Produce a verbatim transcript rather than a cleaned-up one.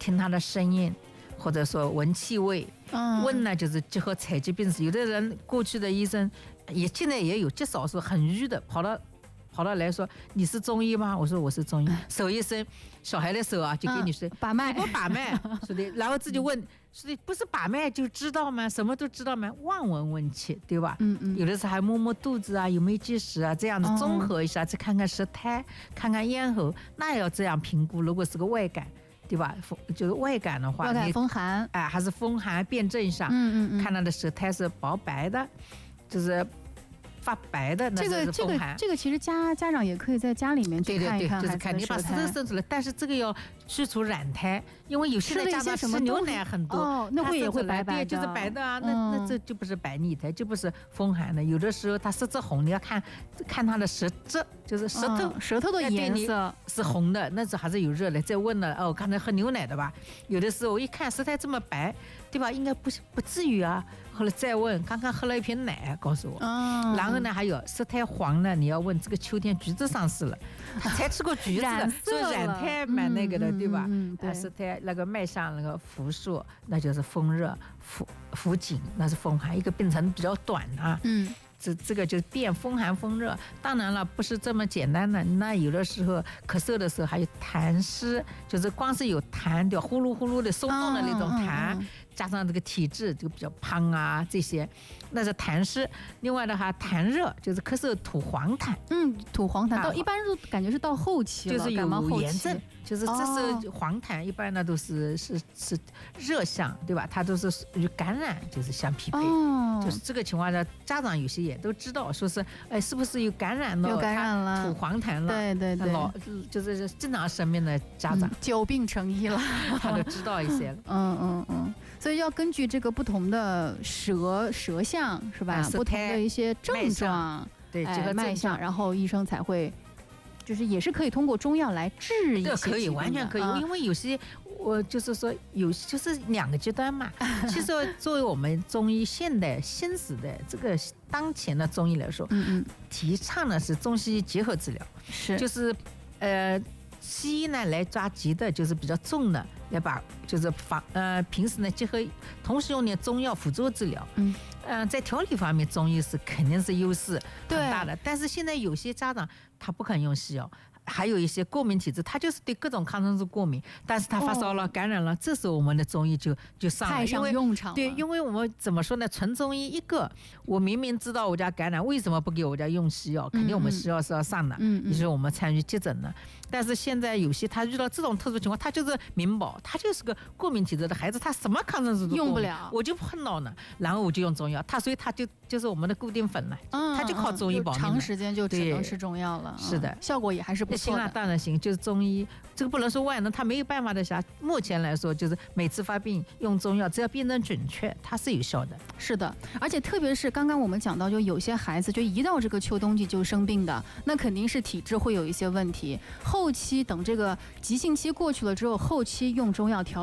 听他的声音，或者说闻气味。嗯、闻呢就是结合采集病史。有的人过去的医生也现在也有极少数很愚的跑到跑到来说你是中医吗？我说我是中医。手一伸，小孩的手啊就给你说、嗯、 把脉， 不把脉，说的，然后自己问，说的不是把脉就知道吗？什么都知道吗？望闻问切，对吧？嗯嗯。有的时候还摸摸肚子啊，有没有积食啊，这样子综合一下，再看看舌苔，看看咽喉，那要这样评估。如果是个外感，对吧？就是外感的话， 外感风寒， 哎，还是风寒辩证一下， 嗯嗯嗯， 看他的舌苔是薄白的，就是发白的，那是风寒。 这个这个其实家家长也可以在家里面去看一看， 对对对，就是看你把舌头伸出来，但是这个要去除染苔，因为有些的家长吃牛奶很多， 哦，那会也会白白的， 对，就是白的啊，那那这就不是白腻苔，就不是风寒的。有的时候他舌质红，你要看看他的舌质，就是舌头、 嗯、舌头的颜色是红的，那是还是有热的。再问了，哦，刚才喝牛奶的吧？有的时候我一看舌苔这么白，对吧？应该不不至于啊。后来再问，刚刚喝了一瓶奶，告诉我，嗯，然后呢还有舌苔黄呢，你要问这个秋天橘子上市了，他才吃过橘子的，所以染苔蛮那个的，嗯、对吧？嗯，对。舌苔那个脉象那个浮数，那就是风热；浮浮紧那是风寒。一个病程比较短啊，嗯。这这个就是变风寒风热，当然了，不是这么简单的。那有的时候咳嗽的时候还有痰湿，就是光是有痰掉呼噜呼噜的松动的那种痰，嗯嗯嗯、加上这个体质就比较胖啊这些，那是痰湿。另外的话，痰热就是咳嗽吐黄痰， 嗯，吐黄痰，到一般是感觉是到后期了， 就是有炎症，就是这是候黄痰一般呢都是是是热象，对吧？它都是属于感染，就是相匹配，哦、就是这个情况下，家长有些也都知道，说是哎，是不是有感染了？ 有感染了， 吐黄痰了。 对对对， 老就是正常生病的家长，嗯、 久病成医了， 他都知道一些了。 嗯嗯嗯，所以要根据这个不同的舌舌象是吧？不同的一些症状， 对， 这个脉象，然后医生才会。就是也是可以通过中药来治一些， 这可以完全可以，嗯、因为有些我就是说有就是两个阶段嘛。其实作为我们中医现代新时代这个当前的中医来说，嗯嗯，提倡的是中西医结合治疗， 是就是呃西医呢来抓急的，就是比较重的，来把就是防呃平时呢结合，同时用点中药辅助治疗，嗯。嗯，在调理方面，中医是肯定是优势很大的。但是现在有些家长他不肯用西药，还有一些过敏体质，他就是对各种抗生素过敏，但是他发烧了、哦、感染了，这时候我们的中医就就上了， 派上用场了。 对，因为我们怎么说呢？纯中医一个，我明明知道我家感染，为什么不给我家用西药？肯定我们西药是要上的，嗯，你说我们参与急诊的。但是现在有些他遇到这种特殊情况，他就是明保，他就是个过敏体质的孩子，他什么抗生素都用不了， 我就碰到呢，然后我就用中药。他所以他就就是我们的固定粉了，嗯、他就靠中医保命， 长时间就只能吃中药了。 是的， 嗯、效果也还是不错的。 行啊，当然行，就是中医这个不能说万能，他没有办法的下。目前来说，就是每次发病用中药，只要辨证准确，它是有效的。 是的，而且特别是刚刚我们讲到，就有些孩子就一到这个秋冬季就生病的，那肯定是体质会有一些问题。后期等这个急性期过去了之后，后期用中药调。